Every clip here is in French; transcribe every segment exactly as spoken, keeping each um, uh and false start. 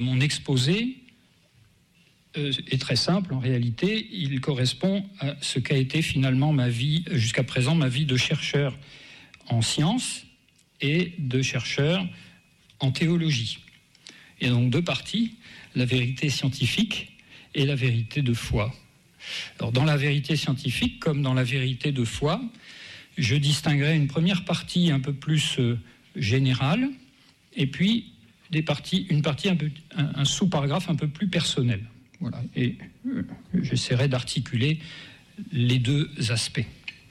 Mon exposé euh, est très simple en réalité, il correspond à ce qu'a été finalement ma vie, jusqu'à présent ma vie de chercheur en sciences et de chercheur en théologie. Il y a donc deux parties, la vérité scientifique et la vérité de foi. Alors dans la vérité scientifique comme dans la vérité de foi, je distinguerai une première partie un peu plus euh, générale et puis des parties, une partie un, peu, un, un sous-paragraphe un peu plus personnel. Voilà. Et euh, j'essaierai d'articuler les deux aspects.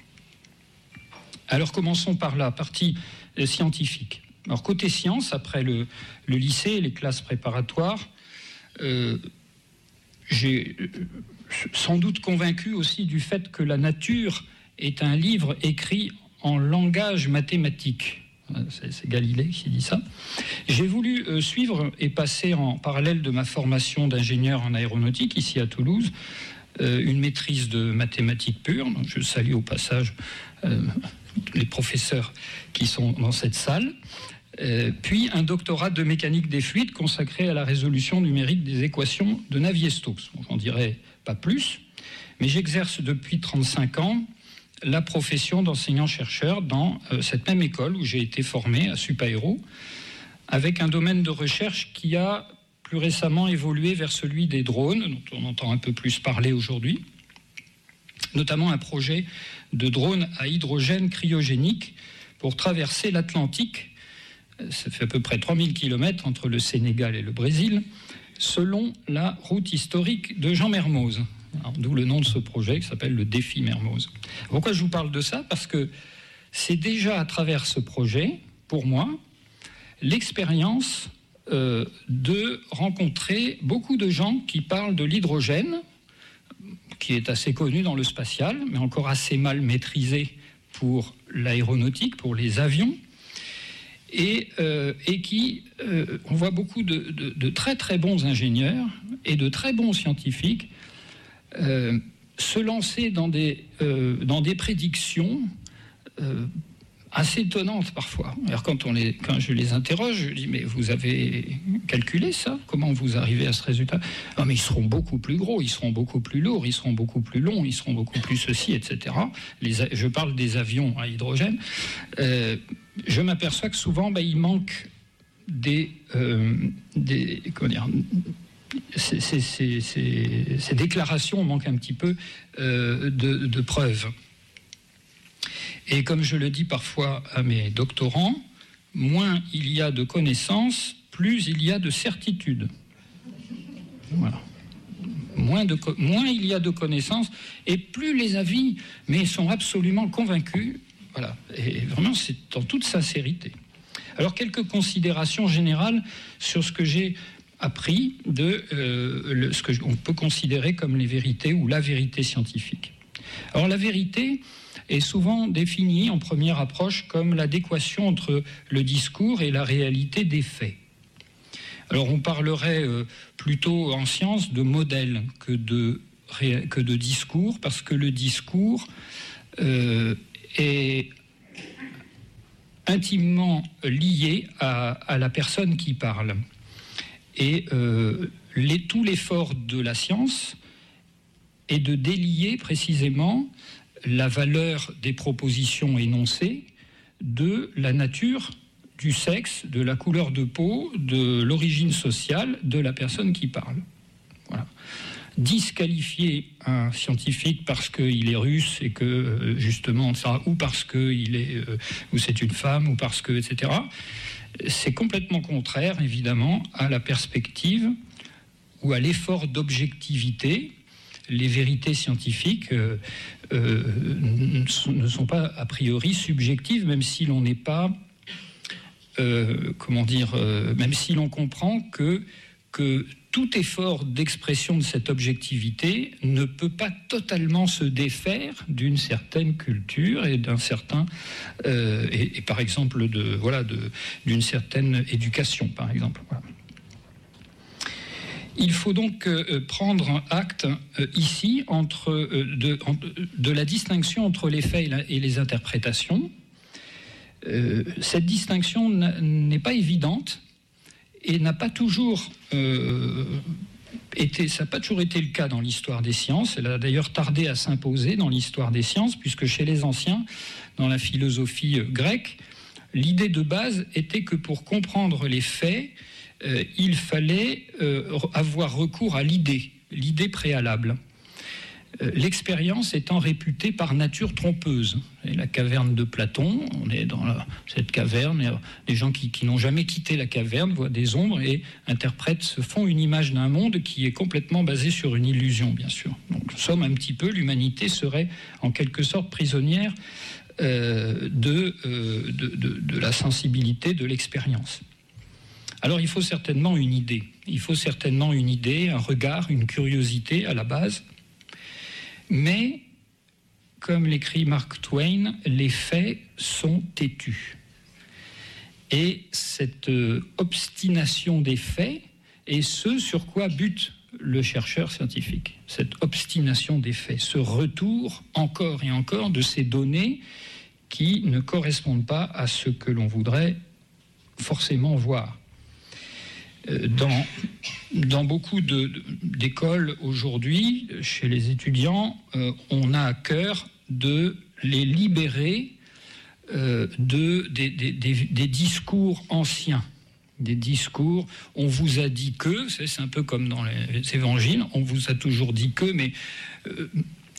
Alors commençons par la partie euh, scientifique. Alors côté sciences, après le, le lycée et les classes préparatoires, euh, j'ai euh, sans doute convaincu aussi du fait que la nature est un livre écrit en langage mathématique. C'est, c'est Galilée qui dit ça. J'ai voulu euh, suivre et passer en parallèle de ma formation d'ingénieur en aéronautique ici à Toulouse euh, une maîtrise de mathématiques pures. Donc je salue au passage euh, les professeurs qui sont dans cette salle. Euh, puis un doctorat de mécanique des fluides consacré à la résolution numérique des équations de Navier-Stokes. Bon, j'en dirai pas plus, mais j'exerce depuis trente-cinq ans la profession d'enseignant-chercheur dans euh, cette même école où j'ai été formé à Supaéro, avec un domaine de recherche qui a plus récemment évolué vers celui des drones, dont on entend un peu plus parler aujourd'hui, notamment un projet de drone à hydrogène cryogénique pour traverser l'Atlantique. Ça fait à peu près trois mille kilomètres entre le Sénégal et le Brésil, selon la route historique de Jean Mermoz. Alors, d'où le nom de ce projet qui s'appelle le défi Mermoz. Pourquoi je vous parle de ça ? Parce que c'est déjà à travers ce projet, pour moi, l'expérience euh, de rencontrer beaucoup de gens qui parlent de l'hydrogène, qui est assez connu dans le spatial, mais encore assez mal maîtrisé pour l'aéronautique, pour les avions, et, euh, et qui, euh, on voit beaucoup de, de, de très très bons ingénieurs et de très bons scientifiques Euh, se lancer dans des, euh, dans des prédictions euh, assez étonnantes parfois. Alors quand, on les, quand je les interroge, je dis mais vous avez calculé ça ? Comment vous arrivez à ce résultat ? Ah mais ils seront beaucoup plus gros, ils seront beaucoup plus lourds, ils seront beaucoup plus longs, ils seront beaucoup plus ceci, et cetera. Les, je parle des avions à hydrogène. Euh, je m'aperçois que souvent bah, il manque des, euh, des comment dire, Ces, ces, ces, ces, ces déclarations manquent un petit peu euh, de, de preuves. Et comme je le dis parfois à mes doctorants, moins il y a de connaissances, plus il y a de certitudes. Voilà. Moins, de, moins il y a de connaissances, et plus les avis mais sont absolument convaincus. Voilà. Et vraiment, c'est en toute sincérité. Alors, quelques considérations générales sur ce que j'ai appris de euh, le, ce qu'on peut considérer comme les vérités ou la vérité scientifique. Alors la vérité est souvent définie en première approche comme l'adéquation entre le discours et la réalité des faits. Alors on parlerait euh, plutôt en science de modèle que de, que de discours, parce que le discours euh, est intimement lié à, à la personne qui parle. Et euh, les, tout l'effort de la science est de délier précisément la valeur des propositions énoncées de la nature, du sexe, de la couleur de peau, de l'origine sociale de la personne qui parle. Voilà. Disqualifier un scientifique parce qu'il est russe et que justement ça, ou parce qu'il est, euh, ou c'est une femme, ou parce que, et cetera, c'est complètement contraire, évidemment, à la perspective ou à l'effort d'objectivité. Les vérités scientifiques euh, euh, ne sont pas a priori subjectives, même si l'on n'est pas, euh, comment dire, euh, même si l'on comprend que, que tout effort d'expression de cette objectivité ne peut pas totalement se défaire d'une certaine culture et d'un certain euh, et, et par exemple de voilà de d'une certaine éducation, par exemple. Voilà. Il faut donc euh, prendre acte euh, ici entre euh, de, en, de la distinction entre les faits et, la, et les interprétations. Euh, cette distinction n'est pas évidente. et n'a pas toujours euh, été, ça n'a pas toujours été le cas dans l'histoire des sciences. Elle a d'ailleurs tardé à s'imposer dans l'histoire des sciences, puisque chez les anciens, dans la philosophie grecque, l'idée de base était que pour comprendre les faits, euh, il fallait euh, avoir recours à l'idée, l'idée préalable. Euh, l'expérience étant réputée par nature trompeuse. Et la caverne de Platon, on est dans la, cette caverne, et les gens qui, qui n'ont jamais quitté la caverne voient des ombres et interprètent, se font une image d'un monde qui est complètement basé sur une illusion, bien sûr. Donc, nous sommes un petit peu, l'humanité serait en quelque sorte prisonnière euh, de, euh, de, de, de la sensibilité de l'expérience. Alors, il faut certainement une idée. Il faut certainement une idée, un regard, une curiosité à la base. Mais, comme l'écrit Mark Twain, les faits sont têtus. Et cette euh, obstination des faits est ce sur quoi bute le chercheur scientifique. Cette obstination des faits, ce retour encore et encore de ces données qui ne correspondent pas à ce que l'on voudrait forcément voir. Dans, dans beaucoup de, de, d'écoles aujourd'hui, chez les étudiants, euh, on a à cœur de les libérer euh, de, des, des, des, des discours anciens. Des discours, on vous a dit que, c'est, c'est un peu comme dans les évangiles, on vous a toujours dit que, mais euh,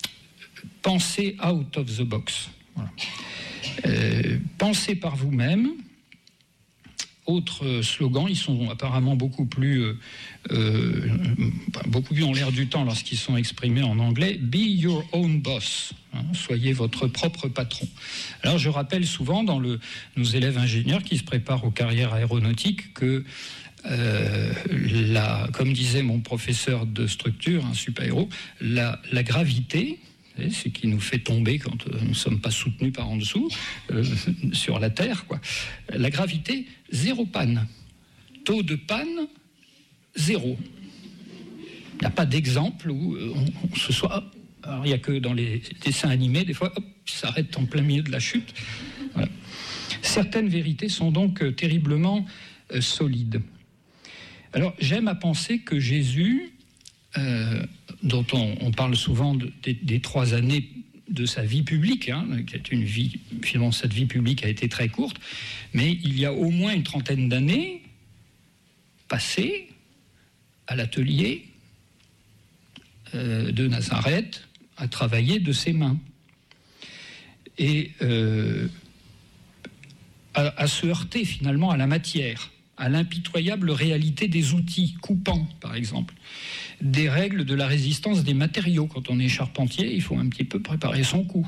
pensez out of the box. Voilà. Euh, pensez par vous-même. Autre slogan, ils sont apparemment beaucoup plus, euh, euh, beaucoup plus en l'air du temps lorsqu'ils sont exprimés en anglais. Be your own boss. Hein, soyez votre propre patron. Alors je rappelle souvent dans le, nos élèves ingénieurs qui se préparent aux carrières aéronautiques que, euh, la, comme disait mon professeur de structure, un super-héros, la, la gravité, ce qui nous fait tomber quand nous ne sommes pas soutenus par en dessous, euh, sur la Terre, quoi. La gravité, zéro panne. Taux de panne, zéro. Il n'y a pas d'exemple où on, on se soit... Alors, il n'y a que dans les dessins animés, des fois, hop, il s'arrête en plein milieu de la chute. Voilà. Certaines vérités sont donc euh, terriblement euh, solides. Alors, j'aime à penser que Jésus... Euh, dont on, on parle souvent de, des, des trois années de sa vie publique, hein, qui est une vie, finalement cette vie publique a été très courte, mais il y a au moins une trentaine d'années passées à l'atelier euh, de Nazareth à travailler de ses mains et euh, à, à se heurter finalement à la matière, à l'impitoyable réalité des outils coupants, par exemple, des règles de la résistance des matériaux. Quand on est charpentier, il faut un petit peu préparer son coup.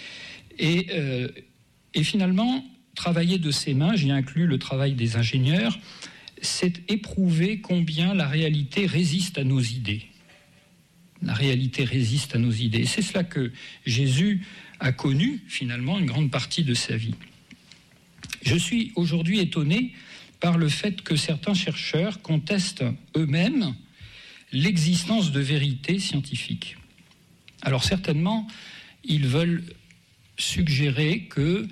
Et, euh, et finalement, travailler de ses mains, j'y inclus le travail des ingénieurs, c'est éprouver combien la réalité résiste à nos idées. La réalité résiste à nos idées. Et c'est cela que Jésus a connu, finalement, une grande partie de sa vie. Je suis aujourd'hui étonné par le fait que certains chercheurs contestent eux-mêmes l'existence de vérités scientifiques. Alors certainement, ils veulent suggérer que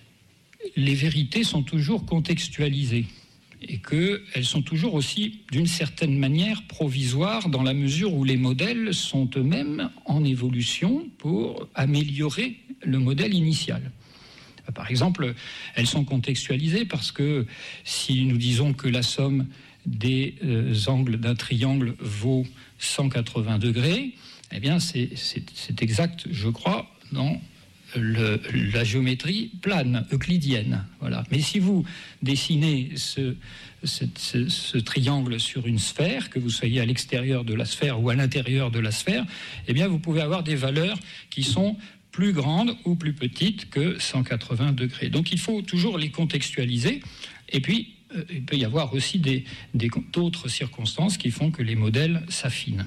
les vérités sont toujours contextualisées et qu'elles sont toujours aussi, d'une certaine manière, provisoires dans la mesure où les modèles sont eux-mêmes en évolution pour améliorer le modèle initial. Par exemple, elles sont contextualisées parce que si nous disons que la somme des euh, angles d'un triangle vaut cent quatre-vingts degrés, eh bien c'est, c'est, c'est exact, je crois, dans le, la géométrie plane, euclidienne. Voilà. Mais si vous dessinez ce, ce, ce, ce triangle sur une sphère, que vous soyez à l'extérieur de la sphère ou à l'intérieur de la sphère, eh bien vous pouvez avoir des valeurs qui sont plus grandes ou plus petites que cent quatre-vingts degrés. Donc il faut toujours les contextualiser. Et puis, euh, il peut y avoir aussi des, des, d'autres circonstances qui font que les modèles s'affinent.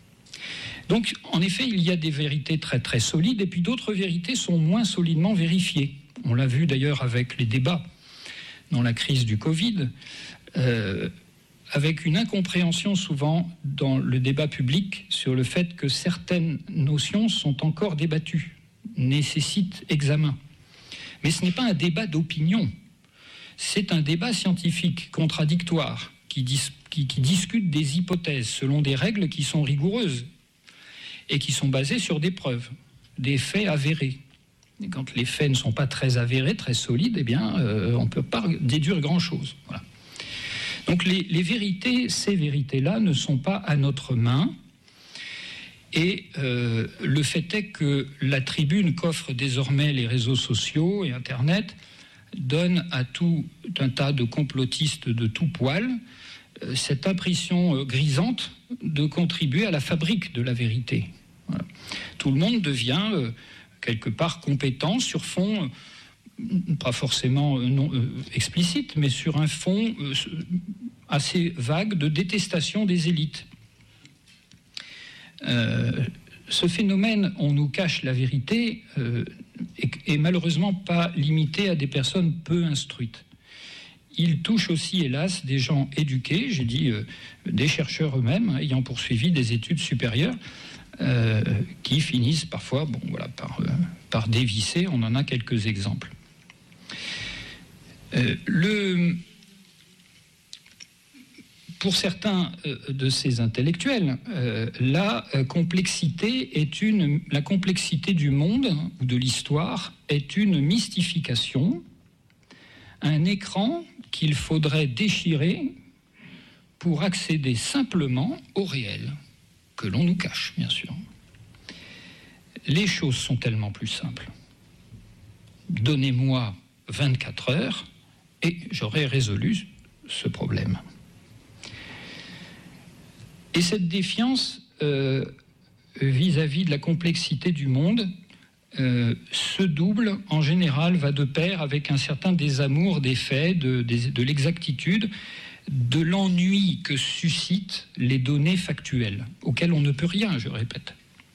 Donc, en effet, il y a des vérités très très solides, et puis d'autres vérités sont moins solidement vérifiées. On l'a vu d'ailleurs avec les débats dans la crise du Covid, euh, avec une incompréhension souvent dans le débat public sur le fait que certaines notions sont encore débattues, nécessitent examen. Mais ce n'est pas un débat d'opinion, c'est un débat scientifique contradictoire, qui, dis, qui, qui discutent des hypothèses selon des règles qui sont rigoureuses et qui sont basées sur des preuves, des faits avérés. Et quand les faits ne sont pas très avérés, très solides, eh bien, euh, on ne peut pas déduire grand-chose. Voilà. Donc les, les vérités, ces vérités-là, ne sont pas à notre main. Et euh, le fait est que la tribune qu'offrent désormais les réseaux sociaux et Internet donne à tout un tas de complotistes de tout poil euh, cette impression euh, grisante de contribuer à la fabrique de la vérité. Voilà. Tout le monde devient euh, quelque part compétent sur fond, euh, pas forcément euh, non, euh, explicite, mais sur un fond euh, assez vague de détestation des élites. Euh, ce phénomène, on nous cache la vérité, euh, est, est malheureusement pas limité à des personnes peu instruites. Il touche aussi, hélas, des gens éduqués, j'ai dit euh, des chercheurs eux-mêmes, hein, ayant poursuivi des études supérieures, euh, qui finissent parfois bon, voilà, par, euh, par dévisser. On en a quelques exemples. Euh, le... Pour certains de ces intellectuels, euh, la complexité est une, la complexité du monde ou de l'histoire est une mystification, un écran qu'il faudrait déchirer pour accéder simplement au réel, que l'on nous cache, bien sûr. Les choses sont tellement plus simples. Donnez-moi vingt-quatre heures et j'aurai résolu ce problème. Et cette défiance euh, vis-à-vis de la complexité du monde euh, se double, en général, va de pair avec un certain désamour des faits, de, de, de l'exactitude, de l'ennui que suscitent les données factuelles, auxquelles on ne peut rien, je répète.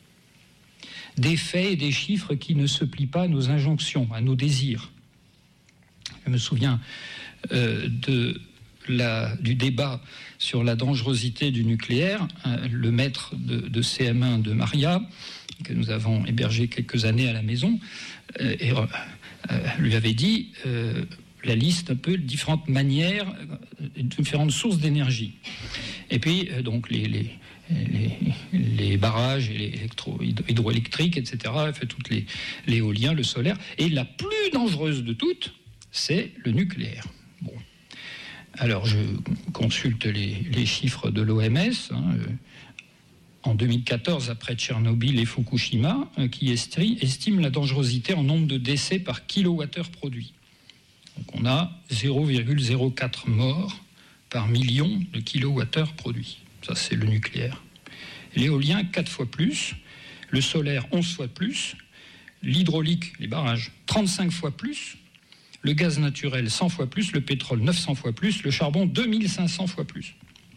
Des faits et des chiffres qui ne se plient pas à nos injonctions, à nos désirs. Je me souviens euh, de... La, du débat sur la dangerosité du nucléaire, euh, le maître de, de C M un de Maria, que nous avons hébergé quelques années à la maison, euh, et, euh, lui avait dit euh, la liste un peu de différentes manières, euh, différentes sources d'énergie. Et puis, euh, donc, les, les, les, les barrages et les électro, hydroélectriques, et cetera, fait toutes les l'éolien, le solaire. Et la plus dangereuse de toutes, c'est le nucléaire. Bon. Alors, je consulte les, les chiffres de l'O M S, hein, euh, en deux mille quatorze, après Tchernobyl et Fukushima, euh, qui estime, estime la dangerosité en nombre de décès par kilowattheure produit. Donc, on a zéro virgule zéro quatre morts par million de kilowattheures produits. Ça, c'est le nucléaire. L'éolien, quatre fois plus. Le solaire, onze fois plus. L'hydraulique, les barrages, trente-cinq fois plus. Le gaz naturel, cent fois plus, le pétrole, neuf cents fois plus, le charbon, deux mille cinq cents fois plus.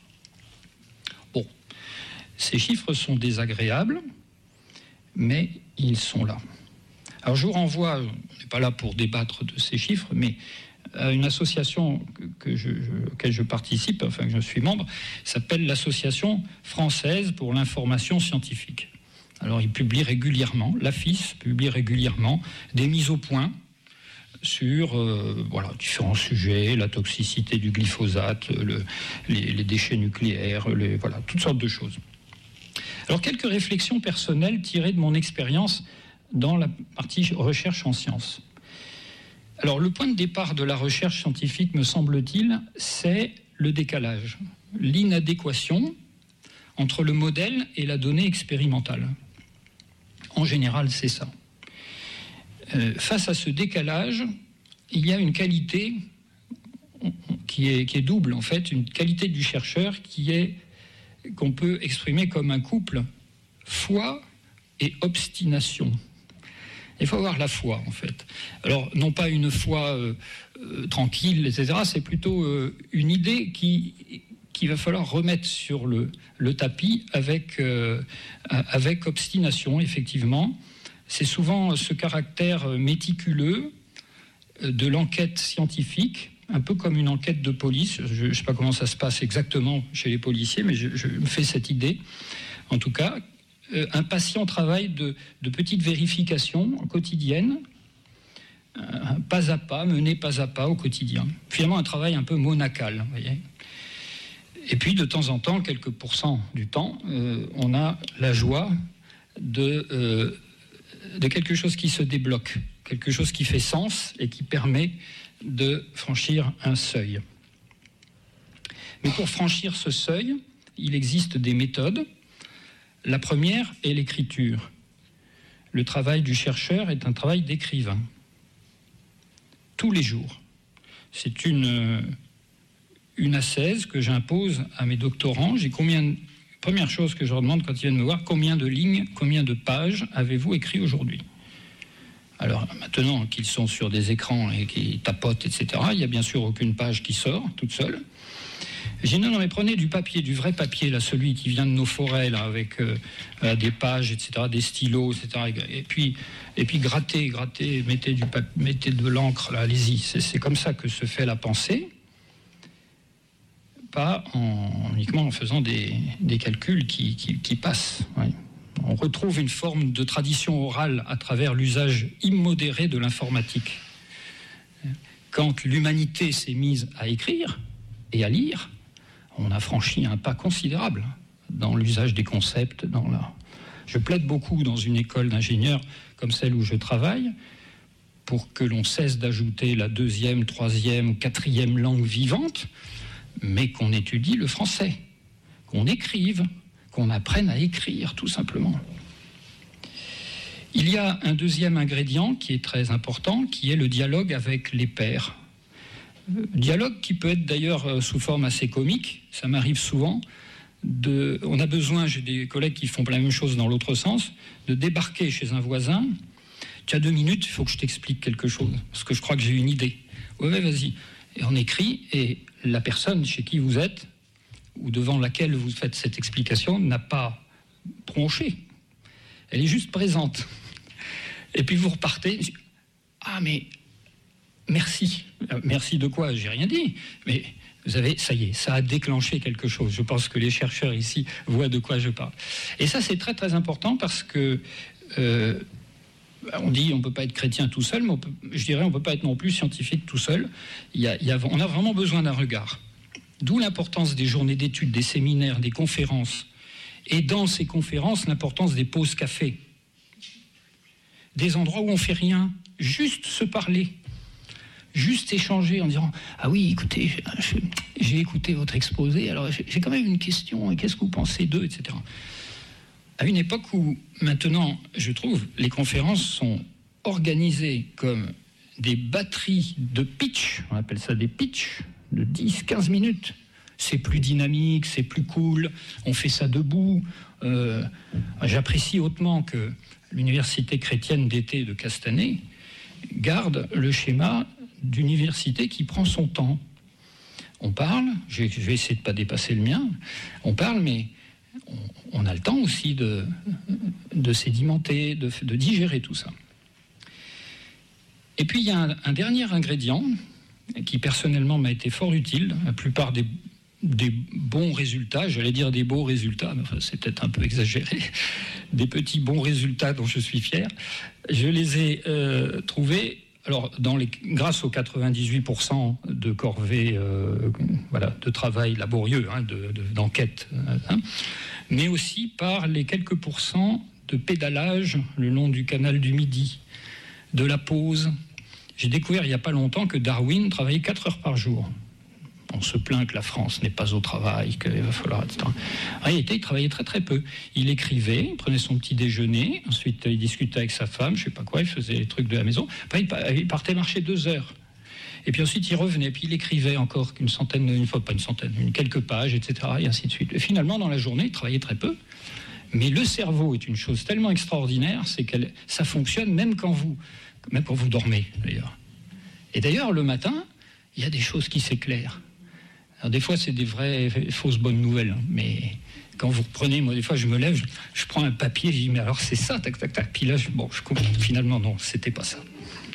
Bon, ces chiffres sont désagréables, mais ils sont là. Alors je vous renvoie, on n'est pas là pour débattre de ces chiffres, mais à une association que, que je, je, auquel je participe, enfin que je suis membre, s'appelle l'Association française pour l'information scientifique. Alors ils publient régulièrement, l'A F I S publie régulièrement des mises au point sur euh, voilà, différents sujets, la toxicité du glyphosate, le, les, les déchets nucléaires, les, voilà, toutes sortes de choses. Alors, quelques réflexions personnelles tirées de mon expérience dans la partie recherche en sciences. Alors, le point de départ de la recherche scientifique, me semble-t-il, c'est le décalage, l'inadéquation entre le modèle et la donnée expérimentale. En général, c'est ça. Euh, face à ce décalage, il y a une qualité qui est, qui est double, en fait, une qualité du chercheur qui est, qu'on peut exprimer comme un couple foi et obstination. Il faut avoir la foi, en fait. Alors, non pas une foi euh, euh, tranquille, et cetera, c'est plutôt euh, une idée qui, qu'il va falloir remettre sur le, le tapis avec, euh, avec obstination, effectivement. C'est souvent ce caractère méticuleux de l'enquête scientifique, un peu comme une enquête de police. Je ne sais pas comment ça se passe exactement chez les policiers, mais je, je me fais cette idée. En tout cas, euh, un patient travail de, de petites vérifications quotidiennes, euh, pas à pas, mené pas à pas au quotidien. Finalement, un travail un peu monacal, vous voyez. Et puis, de temps en temps, quelques pourcents du temps, euh, on a la joie de, euh, de quelque chose qui se débloque, quelque chose qui fait sens et qui permet de franchir un seuil. Mais pour franchir ce seuil, il existe des méthodes. La première est l'écriture. Le travail du chercheur est un travail d'écrivain. Tous les jours. C'est une, une ascèse que j'impose à mes doctorants. J'ai combien, première chose que je leur demande quand ils viennent me voir, combien de lignes, combien de pages avez-vous écrit aujourd'hui ? Alors maintenant qu'ils sont sur des écrans et qu'ils tapotent, et cetera, il n'y a bien sûr aucune page qui sort toute seule. J'ai dit non, non, mais prenez du papier, du vrai papier, là, celui qui vient de nos forêts, là, avec euh, des pages, et cetera, des stylos, et cetera. Et puis, et puis grattez, grattez, mettez, du papier, mettez de l'encre, là, allez-y. C'est, c'est comme ça que se fait la pensée, pas en, uniquement en faisant des, des calculs qui, qui, qui passent. Ouais. On retrouve une forme de tradition orale à travers l'usage immodéré de l'informatique. Quand l'humanité s'est mise à écrire et à lire, on a franchi un pas considérable dans l'usage des concepts. Dans la... Je plaide beaucoup dans une école d'ingénieurs comme celle où je travaille pour que l'on cesse d'ajouter la deuxième, troisième, quatrième langue vivante, mais qu'on étudie le français, qu'on écrive, qu'on apprenne à écrire, tout simplement. Il y a un deuxième ingrédient qui est très important, qui est le dialogue avec les pairs. Dialogue qui peut être d'ailleurs sous forme assez comique, ça m'arrive souvent. De, on a besoin, j'ai des collègues qui font la même chose dans l'autre sens, de débarquer chez un voisin. Tu as deux minutes, il faut que je t'explique quelque chose, parce que je crois que j'ai une idée. Oui, ouais, vas-y. Et on écrit, et la personne chez qui vous êtes, ou devant laquelle vous faites cette explication, n'a pas tronché. Elle est juste présente. Et puis vous repartez. Ah, mais merci. Merci de quoi ? J'ai rien dit. Mais vous avez, ça y est, ça a déclenché quelque chose. Je pense que les chercheurs ici voient de quoi je parle. Et ça, c'est très très important parce que euh, on dit on ne peut pas être chrétien tout seul, mais on peut, je dirais on ne peut pas être non plus scientifique tout seul. Il y a, il y a, on a vraiment besoin d'un regard. D'où l'importance des journées d'études, des séminaires, des conférences. Et dans ces conférences, l'importance des pauses café. Des endroits où on ne fait rien, juste se parler. Juste échanger en disant « Ah oui, écoutez, je, j'ai écouté votre exposé, alors j'ai, j'ai quand même une question, et qu'est-ce que vous pensez d'eux, et cetera » À une époque où, maintenant, je trouve, les conférences sont organisées comme des batteries de pitch, on appelle ça des pitchs, de dix à quinze minutes. C'est plus dynamique, c'est plus cool, on fait ça debout. Euh, j'apprécie hautement que l'université chrétienne d'été de Castanet garde le schéma d'université qui prend son temps. On parle, je vais essayer de ne pas dépasser le mien, on parle, mais on, on a le temps aussi de, de sédimenter, de, de digérer tout ça. Et puis il y a un, un dernier ingrédient qui personnellement m'a été fort utile. La plupart des, des bons résultats, j'allais dire des beaux résultats, mais enfin, c'est peut-être un peu exagéré, des petits bons résultats dont je suis fier, je les ai euh, trouvés alors, dans les, grâce aux quatre-vingt-dix-huit pour cent de corvées euh, voilà, de travail laborieux, hein, de, de, d'enquête, hein, mais aussi par les quelques pourcents de pédalage le long du canal du Midi, de la pause. J'ai découvert il n'y a pas longtemps que Darwin travaillait quatre heures par jour. On se plaint que la France n'est pas au travail, qu'il va falloir, et cetera. En réalité, il travaillait très très peu. Il écrivait, il prenait son petit déjeuner, ensuite il discutait avec sa femme, je ne sais pas quoi, il faisait les trucs de la maison. Après, il partait marcher deux heures. Et puis ensuite, il revenait, puis il écrivait encore qu'une centaine, une fois pas une centaine, une, quelques pages, et cetera. Et ainsi de suite. Et finalement, dans la journée, il travaillait très peu. Mais le cerveau est une chose tellement extraordinaire, c'est que ça fonctionne même quand vous, même quand vous dormez, d'ailleurs. Et d'ailleurs, le matin, il y a des choses qui s'éclairent. Alors, des fois, c'est des vraies fausses bonnes nouvelles, hein, mais quand vous reprenez, moi, des fois, je me lève, je, je prends un papier, je dis, mais alors c'est ça, tac, tac, tac. Puis là, je, bon, je comprends. Finalement, non, c'était pas ça.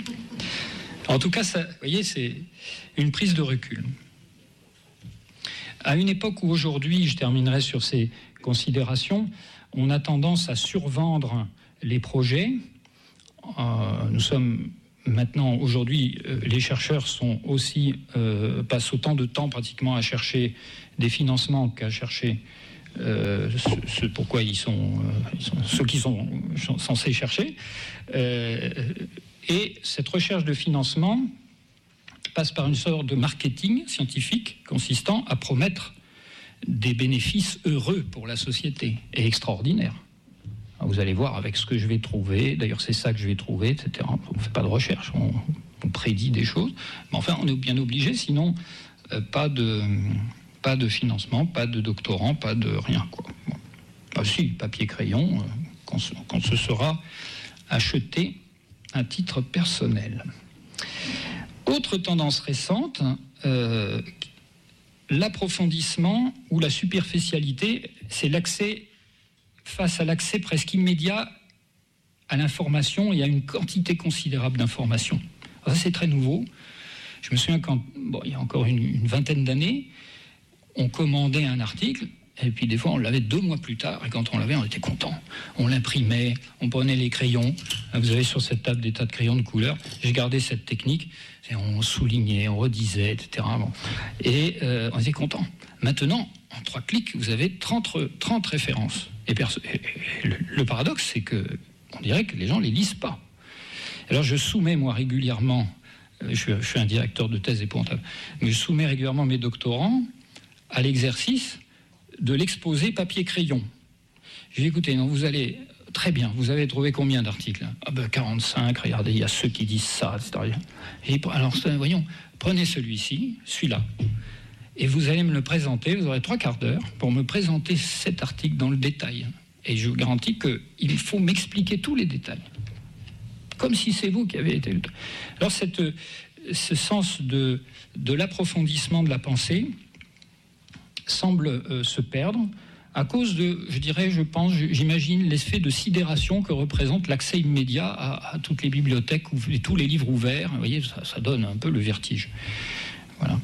En tout cas, ça, vous voyez, c'est une prise de recul. À une époque où aujourd'hui, je terminerai sur ces considérations, on a tendance à survendre les projets. Euh, nous sommes maintenant, aujourd'hui, euh, les chercheurs sont aussi, euh, passent autant de temps pratiquement à chercher des financements qu'à chercher euh, ce, ce pourquoi ils sont, euh, ils sont ceux qui sont, sont censés chercher. Euh, et cette recherche de financement passe par une sorte de marketing scientifique consistant à promettre des bénéfices heureux pour la société et extraordinaires. Vous allez voir avec ce que je vais trouver, d'ailleurs c'est ça que je vais trouver, et cetera. On ne fait pas de recherche, on, on prédit des choses, mais enfin on est bien obligé, sinon euh, pas, de, pas de financement, pas de doctorant, pas de rien, quoi. Bon. Ah si, papier-crayon, euh, quand, quand ce sera acheté à titre personnel. Autre tendance récente, euh, l'approfondissement ou la superficialité, c'est l'accès face à l'accès presque immédiat à l'information et à une quantité considérable d'informations. Ça, c'est très nouveau. Je me souviens quand, bon, il y a encore une, une vingtaine d'années, on commandait un article, et puis des fois on l'avait deux mois plus tard, et quand on l'avait, on était content. On l'imprimait, on prenait les crayons. Vous avez sur cette table des tas de crayons de couleur. J'ai gardé cette technique, et on soulignait, on redisait, et cetera. Bon. Et euh, on était content. Maintenant, en trois clics, vous avez trente, trente références. Et, perso- et, et le, le paradoxe, c'est que on dirait que les gens ne les lisent pas. Alors je soumets, moi, régulièrement, euh, je, suis, je suis un directeur de thèse épouvantable, mais je soumets régulièrement mes doctorants à l'exercice de l'exposé papier-crayon. Je dis, écoutez, non, vous allez... Très bien, vous avez trouvé combien d'articles? Ah ben quarante-cinq, regardez, il y a ceux qui disent ça, et cetera. Et alors, voyons, prenez celui-ci, celui-là, et vous allez me le présenter, vous aurez trois quarts d'heure pour me présenter cet article dans le détail. Et je vous garantis qu'il faut m'expliquer tous les détails. Comme si c'est vous qui avez été... Alors, cette, ce sens de, de l'approfondissement de la pensée semble euh, se perdre à cause de, je dirais, je pense, j'imagine l'effet de sidération que représente l'accès immédiat à, à toutes les bibliothèques et tous les livres ouverts. Vous voyez, ça, ça donne un peu le vertige. Voilà.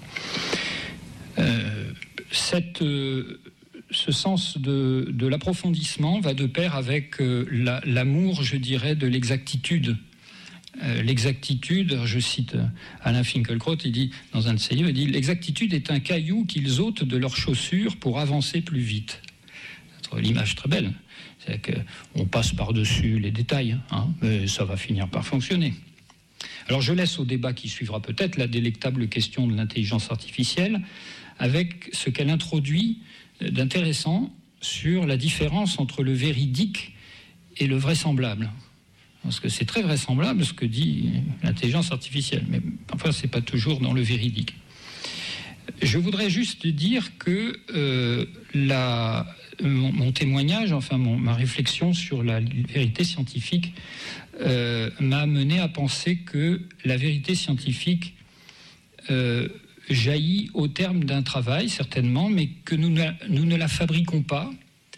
Euh, cette, euh, ce sens de, de l'approfondissement va de pair avec euh, la, l'amour, je dirais, de l'exactitude. Euh, l'exactitude, je cite Alain Finkielkraut, il dit dans un de ses livres, il dit « L'exactitude est un caillou qu'ils ôtent de leurs chaussures pour avancer plus vite ». L'image très belle, c'est qu'on passe par-dessus les détails, hein, mais ça va finir par fonctionner. Alors je laisse au débat qui suivra peut-être la délectable question de l'intelligence artificielle avec ce qu'elle introduit d'intéressant sur la différence entre le véridique et le vraisemblable. Parce que c'est très vraisemblable ce que dit l'intelligence artificielle, mais enfin c'est pas toujours dans le véridique. Je voudrais juste dire que euh, la, mon, mon témoignage, enfin mon, ma réflexion sur la vérité scientifique euh, m'a amené à penser que la vérité scientifique euh, jaillit au terme d'un travail, certainement, mais que nous ne, nous ne la fabriquons pas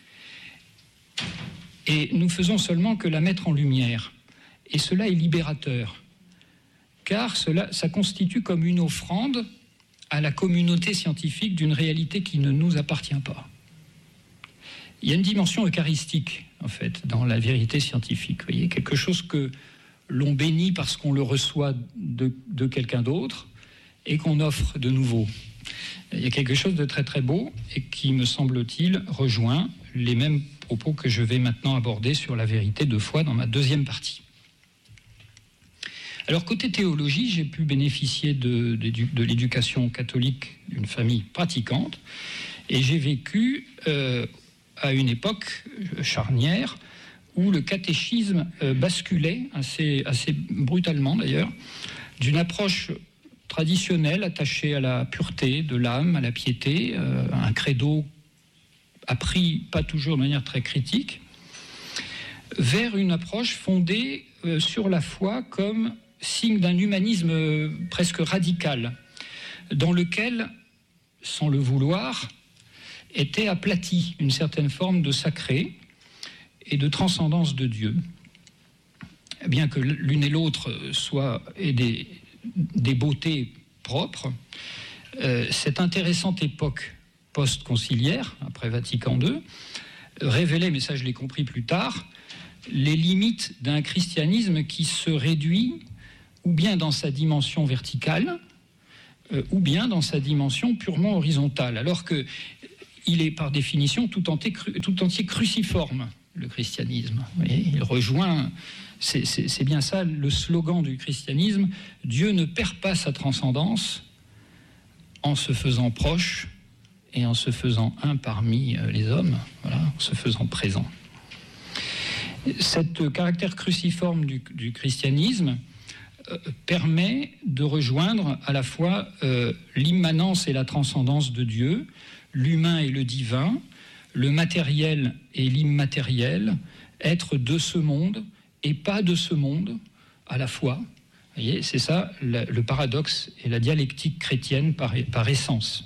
et nous faisons seulement que la mettre en lumière. Et cela est libérateur, car cela, ça constitue comme une offrande à la communauté scientifique d'une réalité qui ne nous appartient pas. Il y a une dimension eucharistique, en fait, dans la vérité scientifique. Vous voyez, quelque chose que l'on bénit parce qu'on le reçoit de, de quelqu'un d'autre et qu'on offre de nouveau. Il y a quelque chose de très très beau et qui, me semble-t-il, rejoint les mêmes propos que je vais maintenant aborder sur la vérité de foi dans ma deuxième partie. Alors, côté théologie, j'ai pu bénéficier de, de, de l'éducation catholique d'une famille pratiquante et j'ai vécu euh, à une époque charnière où le catéchisme euh, basculait, assez, assez brutalement d'ailleurs, d'une approche traditionnelle attachée à la pureté de l'âme, à la piété, euh, à un credo appris pas toujours de manière très critique, vers une approche fondée euh, sur la foi comme signe d'un humanisme presque radical, dans lequel, sans le vouloir, était aplatie une certaine forme de sacré et de transcendance de Dieu. Bien que l'une et l'autre soient aient des, des beautés propres, euh, cette intéressante époque post-conciliaire, après Vatican deux, révélait, mais ça je l'ai compris plus tard, les limites d'un christianisme qui se réduit ou bien dans sa dimension verticale, euh, ou bien dans sa dimension purement horizontale, alors qu'il est par définition tout entier, tout entier cruciforme, le christianisme. Vous voyez, il rejoint, c'est, c'est, c'est bien ça le slogan du christianisme, Dieu ne perd pas sa transcendance en se faisant proche et en se faisant un parmi les hommes, voilà, en se faisant présent. Cet caractère cruciforme du, du christianisme euh, permet de rejoindre à la fois euh, l'immanence et la transcendance de Dieu, l'humain et le divin, le matériel et l'immatériel, être de ce monde et pas de ce monde à la fois. Vous voyez, c'est ça le, le paradoxe et la dialectique chrétienne par, par essence.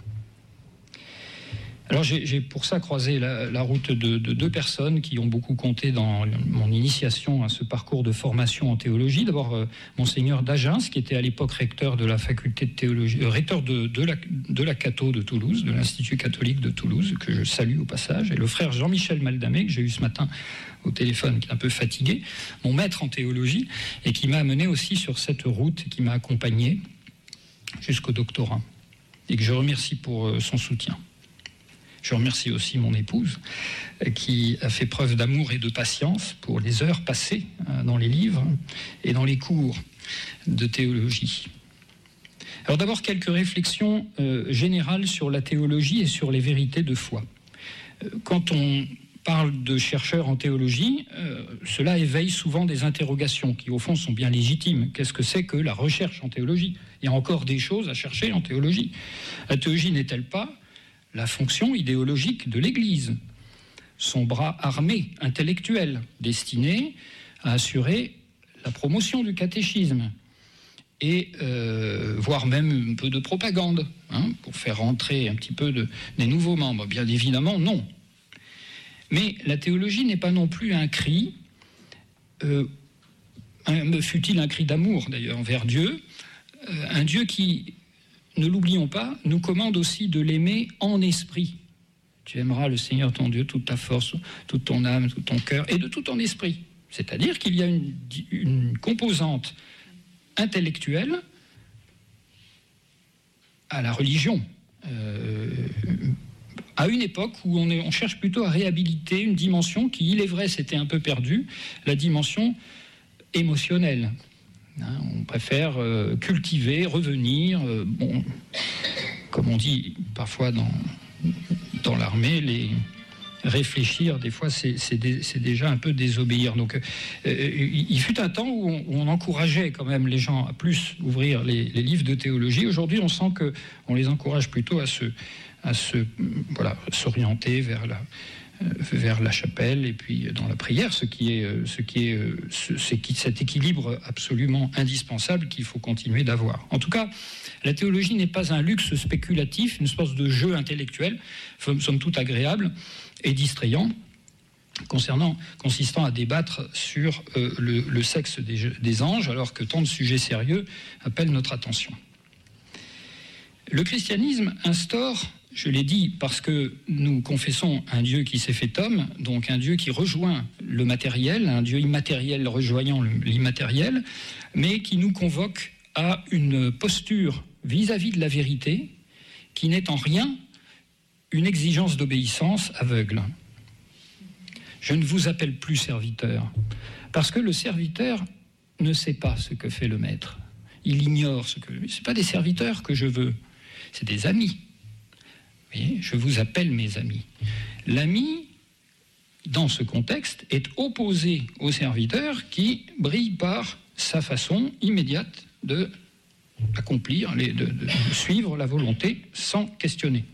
Alors j'ai, j'ai pour ça croisé la, la route de, de deux personnes qui ont beaucoup compté dans mon initiation à ce parcours de formation en théologie. D'abord euh, Monseigneur d'Agens, qui était à l'époque recteur de la faculté de théologie, euh, recteur de, de, la, de la Catho de Toulouse, de l'Institut catholique de Toulouse, que je salue au passage, et le frère Jean-Michel Maldamé, que j'ai eu ce matin au téléphone, qui est un peu fatigué, mon maître en théologie, et qui m'a amené aussi sur cette route, qui m'a accompagné jusqu'au doctorat, et que je remercie pour euh, son soutien. Je remercie aussi mon épouse qui a fait preuve d'amour et de patience pour les heures passées dans les livres et dans les cours de théologie. Alors d'abord quelques réflexions euh, générales sur la théologie et sur les vérités de foi. Quand on parle de chercheurs en théologie, euh, cela éveille souvent des interrogations qui au fond sont bien légitimes. Qu'est-ce que c'est que la recherche en théologie ? Il y a encore des choses à chercher en théologie. La théologie n'est-elle pas la fonction idéologique de l'Église, son bras armé, intellectuel, destiné à assurer la promotion du catéchisme et euh, voire même un peu de propagande, hein, pour faire rentrer un petit peu de, des nouveaux membres. Bien évidemment, non. Mais la théologie n'est pas non plus un cri, euh, un, fût-il un cri d'amour d'ailleurs envers Dieu, euh, un Dieu qui, ne l'oublions pas, nous commande aussi de l'aimer en esprit. Tu aimeras le Seigneur ton Dieu, toute ta force, toute ton âme, tout ton cœur, et de tout ton esprit. C'est-à-dire qu'il y a une, une composante intellectuelle à la religion, euh, à une époque où on, est, on cherche plutôt à réhabiliter une dimension qui, il est vrai, s'était un peu perdue, la dimension émotionnelle. Hein, on préfère euh, cultiver, revenir, euh, bon, comme on dit parfois dans, dans l'armée, les réfléchir, des fois, c'est, c'est, dé, c'est déjà un peu désobéir. Donc, euh, il fut un temps où on, où on encourageait quand même les gens à plus ouvrir les, les livres de théologie. Aujourd'hui, on sent qu'on les encourage plutôt à se, à se, voilà, s'orienter vers la... vers la chapelle et puis dans la prière, ce qui est, ce qui est, ce, c'est cet équilibre absolument indispensable qu'il faut continuer d'avoir. En tout cas, la théologie n'est pas un luxe spéculatif, une espèce de jeu intellectuel, somme toute agréable et distrayant, concernant, consistant à débattre sur euh, le, le sexe des, des anges, alors que tant de sujets sérieux appellent notre attention. Le christianisme instaure, je l'ai dit, parce que nous confessons un Dieu qui s'est fait homme, donc un Dieu qui rejoint le matériel, un Dieu immatériel rejoignant l'immatériel, mais qui nous convoque à une posture vis-à-vis de la vérité qui n'est en rien une exigence d'obéissance aveugle. Je ne vous appelle plus serviteur, parce que le serviteur ne sait pas ce que fait le maître. Il ignore ce que... Ce n'est pas des serviteurs que je veux, c'est des amis. Voyez, je vous appelle mes amis. L'ami, dans ce contexte, est opposé au serviteur qui brille par sa façon immédiate de accomplir, les, de, de, de suivre la volonté sans questionner.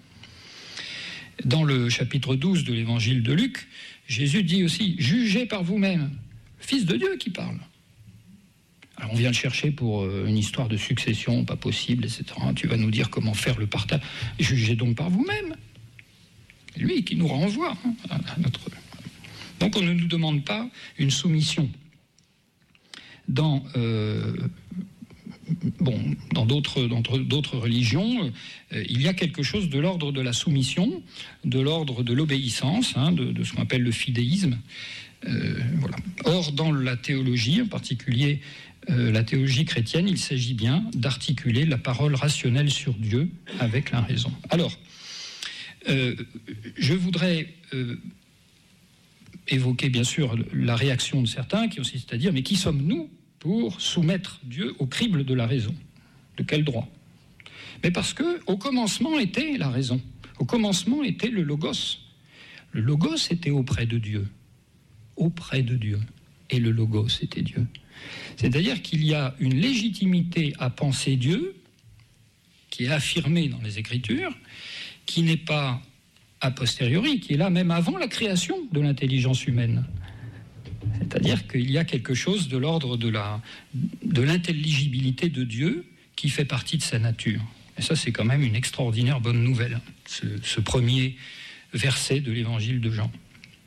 Dans le chapitre douze de l'évangile de Luc, Jésus dit aussi « Jugez par vous-même ». Fils de Dieu qui parle. Alors on vient le chercher pour une histoire de succession, pas possible, et cetera. Tu vas nous dire comment faire le partage. Jugez donc par vous-même. Lui qui nous renvoie hein, à notre... Donc on ne nous demande pas une soumission. Dans, euh, bon, dans d'autres, dans d'autres religions, euh, il y a quelque chose de l'ordre de la soumission, de l'ordre de l'obéissance, hein, de, de ce qu'on appelle le fidéisme. Euh, voilà. Or, dans la théologie, en particulier euh, la théologie chrétienne, il s'agit bien d'articuler la parole rationnelle sur Dieu avec la raison. Alors, euh, je voudrais euh, évoquer bien sûr la réaction de certains qui consiste à dire « mais qui sommes-nous pour soumettre Dieu au crible de la raison ? De quel droit ?» Mais parce qu'au commencement était la raison, au commencement était le logos. Le logos était auprès de Dieu. auprès de Dieu. Et le logos, c'était Dieu. C'est-à-dire qu'il y a une légitimité à penser Dieu, qui est affirmée dans les Écritures, qui n'est pas a posteriori, qui est là même avant la création de l'intelligence humaine. C'est-à-dire qu'il y a quelque chose de l'ordre de la, de l'intelligibilité de Dieu qui fait partie de sa nature. Et ça, c'est quand même une extraordinaire bonne nouvelle, ce, ce premier verset de l'Évangile de Jean.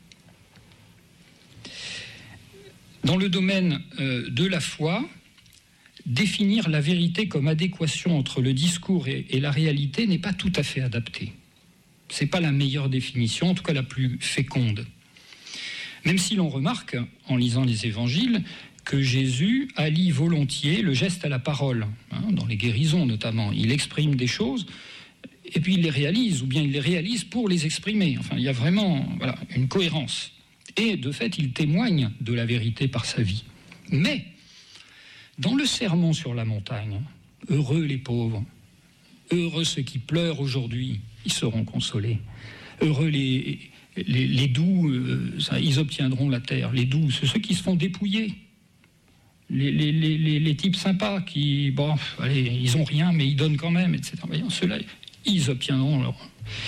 Dans le domaine euh, de la foi, définir la vérité comme adéquation entre le discours et, et la réalité n'est pas tout à fait adapté. Ce n'est pas la meilleure définition, en tout cas la plus féconde. Même si l'on remarque, en lisant les évangiles, que Jésus allie volontiers le geste à la parole, hein, dans les guérisons notamment. Il exprime des choses et puis il les réalise, ou bien il les réalise pour les exprimer. Enfin, il y a vraiment voilà, une cohérence. Et de fait, il témoigne de la vérité par sa vie. Mais, dans le sermon sur la montagne, heureux les pauvres, heureux ceux qui pleurent aujourd'hui, ils seront consolés. Heureux les, les, les doux, euh, ça, ils obtiendront la terre. Les doux, c'est ceux qui se font dépouiller. Les, les, les, les, les types sympas qui, bon, allez, ils n'ont rien, mais ils donnent quand même, et cetera. Voyons, ceux-là, ils obtiendront leur...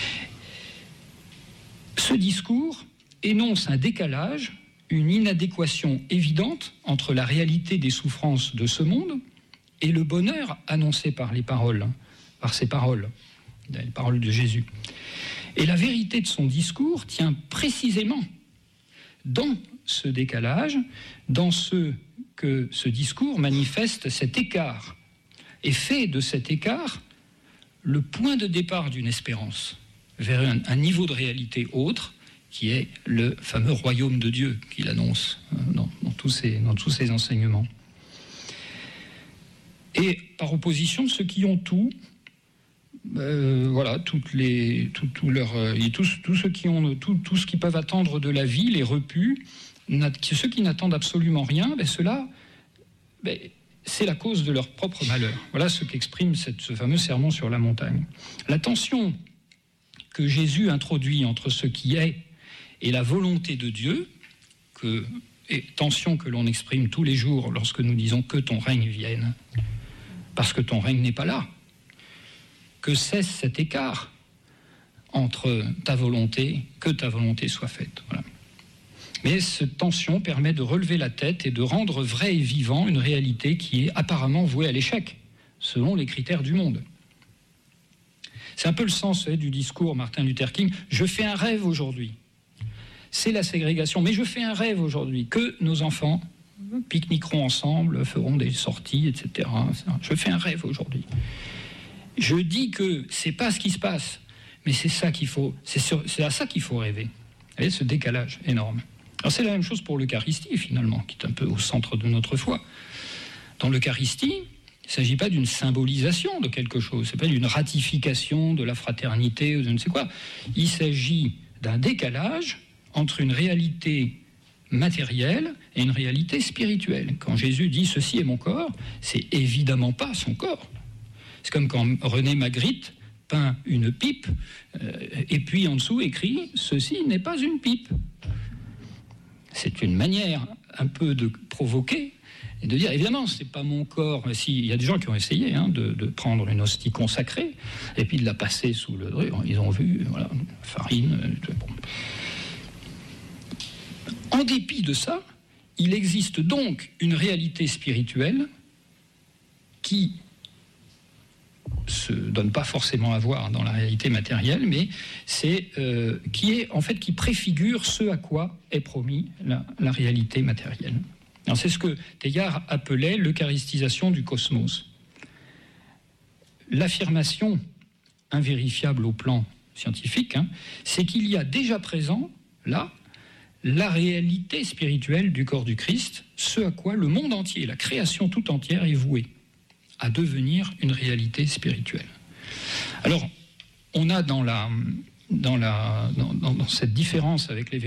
Ce discours énonce un décalage, une inadéquation évidente entre la réalité des souffrances de ce monde et le bonheur annoncé par les paroles, par ces paroles, les paroles de Jésus. Et la vérité de son discours tient précisément dans ce décalage, dans ce que ce discours manifeste cet écart et fait de cet écart le point de départ d'une espérance vers un, un niveau de réalité autre, qui est le fameux royaume de Dieu qu'il annonce dans, dans, tous ses, dans tous ses enseignements. Et par opposition, ceux qui ont tout, euh, voilà, toutes les, tout, tout leur, euh, tous, tous ceux qui ont tout, tout ce qu'ils peuvent attendre de la vie, les repus, ceux qui n'attendent absolument rien, ben ceux-là, ben, c'est la cause de leur propre malheur. Voilà ce qu'exprime cette, ce fameux sermon sur la montagne. La tension que Jésus introduit entre ce qui est et la volonté de Dieu, que, et tension que l'on exprime tous les jours lorsque nous disons que ton règne vienne, parce que ton règne n'est pas là, que cesse cet écart entre ta volonté, que ta volonté soit faite. Voilà. Mais cette tension permet de relever la tête et de rendre vrai et vivant une réalité qui est apparemment vouée à l'échec, selon les critères du monde. C'est un peu le sens du discours Martin Luther King. Je fais un rêve aujourd'hui. C'est la ségrégation. Mais je fais un rêve aujourd'hui que nos enfants pique-niqueront ensemble, feront des sorties, et cetera. Je fais un rêve aujourd'hui. Je dis que c'est pas ce qui se passe, mais c'est ça qu'il faut, c'est, sur, c'est à ça qu'il faut rêver. Vous voyez, ce décalage énorme. Alors c'est la même chose pour l'Eucharistie finalement, qui est un peu au centre de notre foi. Dans l'Eucharistie, il ne s'agit pas d'une symbolisation de quelque chose, c'est pas d'une ratification de la fraternité ou de je ne sais quoi. Il s'agit d'un décalage entre une réalité matérielle et une réalité spirituelle. Quand Jésus dit « ceci est mon corps », c'est évidemment pas son corps. C'est comme quand René Magritte peint une pipe euh, et puis en dessous écrit « ceci n'est pas une pipe ». C'est une manière un peu de provoquer et de dire, évidemment, c'est pas mon corps. Si, il y a des gens qui ont essayé hein, de, de prendre une hostie consacrée et puis de la passer sous le... Ils ont vu, voilà, farine... Bon. En dépit de ça, il existe donc une réalité spirituelle qui se donne pas forcément à voir dans la réalité matérielle, mais c'est euh, qui est en fait qui préfigure ce à quoi est promis la, la réalité matérielle. Alors c'est ce que Teilhard appelait l'eucharistisation du cosmos. l'affirmation invérifiable au plan scientifique, hein, c'est qu'il y a déjà présent, là, la réalité spirituelle du corps du Christ, ce à quoi le monde entier, la création tout entière est vouée, à devenir une réalité spirituelle. Alors, on a dans, la, dans, la, dans, dans cette différence avec les